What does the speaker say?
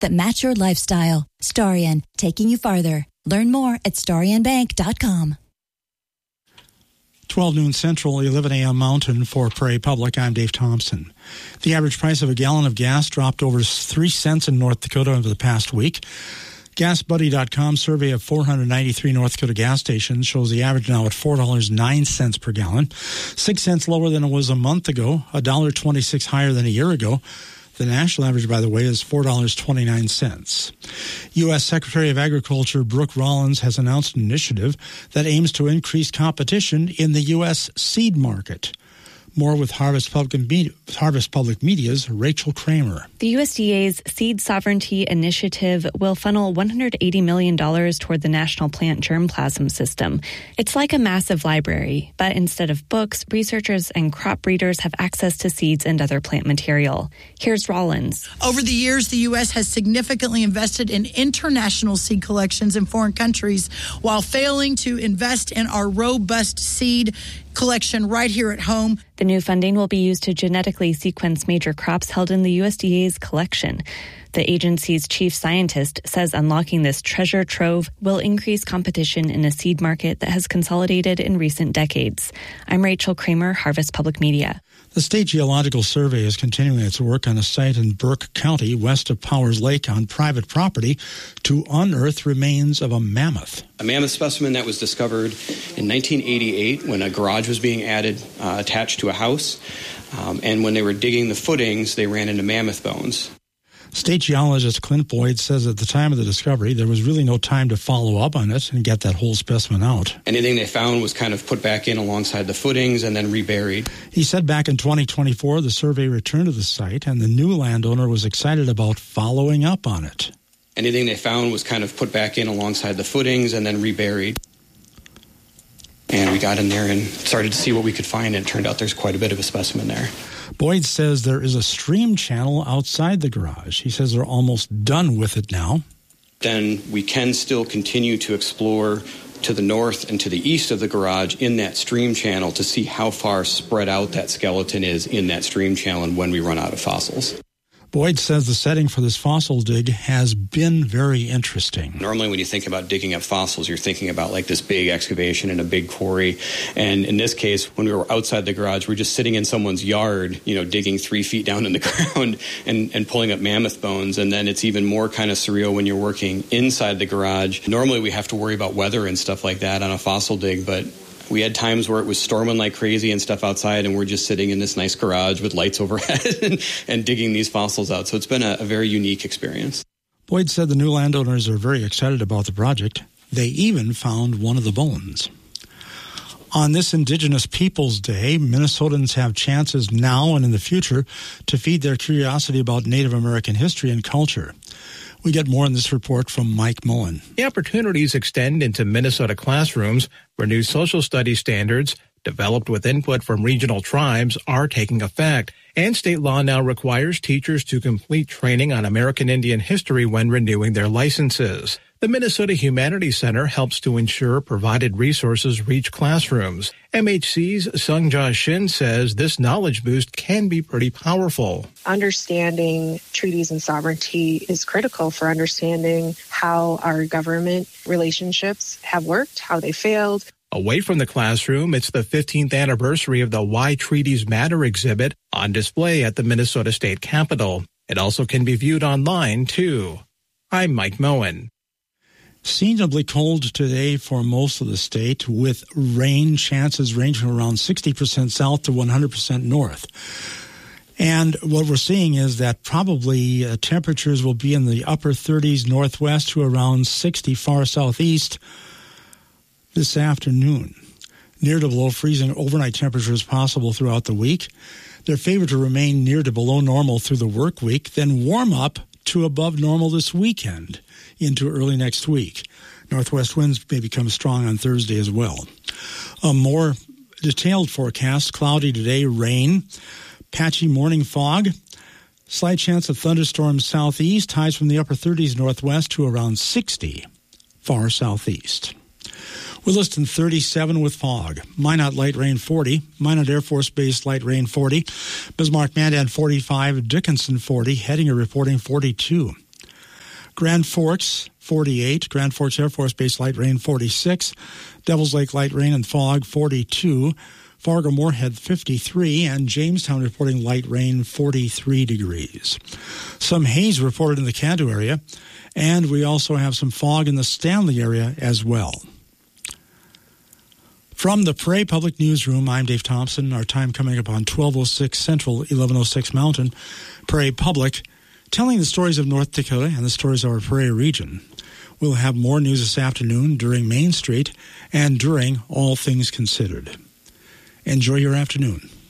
that match your lifestyle. Starion, taking you farther. Learn more at StarionBank.com. 12 noon Central, 11 a.m. Mountain for Prairie Public. I'm Dave Thompson. The average price of a gallon of gas dropped over 3 cents in North Dakota over the past week. GasBuddy.com survey of 493 North Dakota gas stations shows the average now at $4.09 per gallon, 6 cents lower than it was a month ago, $1.26 higher than a year ago. The national average, by the way, is $4.29. U.S. Secretary of Agriculture Brooke Rollins has announced an initiative that aims to increase competition in the U.S. seed market. More with Harvest Public Media's Rachel Kramer. The USDA's Seed Sovereignty Initiative will funnel $180 million toward the National Plant Germplasm System. It's like a massive library, but instead of books, researchers and crop breeders have access to seeds and other plant material. Here's Rollins. Over the years, the U.S. has significantly invested in international seed collections in foreign countries while failing to invest in our robust seed collection right here at home. The new funding will be used to genetically sequence major crops held in the USDA's collection. The agency's chief scientist says unlocking this treasure trove will increase competition in a seed market that has consolidated in recent decades. I'm Rachel Kramer, Harvest Public Media. The State Geological Survey is continuing its work on a site in Burke County, west of Powers Lake, on private property to unearth remains of a mammoth. A mammoth specimen that was discovered in 1988 when a garage was being added attached to a house. And when they were digging the footings, they ran into mammoth bones. State geologist Clint Boyd says at the time of the discovery, there was really no time to follow up on it and get that whole specimen out. Anything they found was kind of put back in alongside the footings and then reburied. He said back in 2024, the survey returned to the site and the new landowner was excited about following up on it. Anything they found was kind of put back in alongside the footings and then reburied. And we got in there and started to see what we could find, and it turned out there's quite a bit of a specimen there. Boyd says there is a stream channel outside the garage. He says they're almost done with it now. Then we can still continue to explore to the north and to the east of the garage in that stream channel to see how far spread out that skeleton is in that stream channel and when we run out of fossils. Boyd says the setting for this fossil dig has been very interesting. Normally when you think about digging up fossils, you're thinking about like this big excavation in a big quarry. And in this case, when we were outside the garage, we're just sitting in someone's yard, digging 3 feet down in the ground and pulling up mammoth bones. And then it's even more kind of surreal when you're working inside the garage. Normally we have to worry about weather and stuff like that on a fossil dig, but we had times where it was storming like crazy and stuff outside, and we're just sitting in this nice garage with lights overhead and digging these fossils out. So it's been a very unique experience. Boyd said the new landowners are very excited about the project. They even found one of the bones. On this Indigenous Peoples Day, Minnesotans have chances now and in the future to feed their curiosity about Native American history and culture. We get more in this report from Mike Mullen. The opportunities extend into Minnesota classrooms where new social studies standards, developed with input from regional tribes, are taking effect. And state law now requires teachers to complete training on American Indian history when renewing their licenses. The Minnesota Humanities Center helps to ensure provided resources reach classrooms. MHC's Sungja Shin says this knowledge boost can be pretty powerful. Understanding treaties and sovereignty is critical for understanding how our government relationships have worked, how they failed. Away from the classroom, it's the 15th anniversary of the Why Treaties Matter exhibit on display at the Minnesota State Capitol. It also can be viewed online, too. I'm Mike Moen. Seasonably cold today for most of the state, with rain chances ranging around 60% south to 100% north. And what we're seeing is that probably temperatures will be in the upper 30s northwest to around 60 far southeast this afternoon. Near to below freezing overnight temperatures possible throughout the week. They're favored to remain near to below normal through the work week, then warm up to above normal this weekend into early next week. Northwest winds may become strong on Thursday as well. A more detailed forecast: cloudy today, rain, patchy morning fog, slight chance of thunderstorms southeast, highs from the upper 30s northwest to around 60 far southeast. We're listing 37 with fog. Minot light rain 40. Minot Air Force Base light rain 40. Bismarck Mandan 45. Dickinson 40. Hettinger reporting 42. Grand Forks, 48. Grand Forks Air Force Base light rain, 46. Devils Lake light rain and fog, 42. Fargo-Moorhead, 53. And Jamestown reporting light rain, 43 degrees. Some haze reported in the Caddo area. And we also have some fog in the Stanley area as well. From the Prairie Public Newsroom, I'm Dave Thompson. Our time coming up on 12:06 Central, 11:06 Mountain. Prairie Public, telling the stories of North Dakota and the stories of our Prairie region. We'll have more news this afternoon during Main Street and during All Things Considered. Enjoy your afternoon.